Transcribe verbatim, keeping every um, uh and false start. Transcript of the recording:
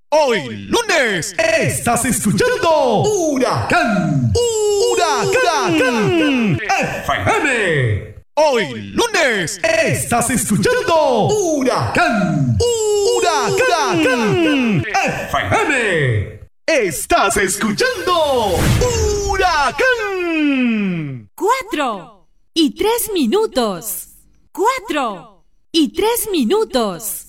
Hoy lunes estás escuchando Huracán, Huracán F M. Hoy lunes estás escuchando Huracán, Huracán F M. Estás escuchando Huracán. Cuatro y tres minutos. Cuatro y tres minutos.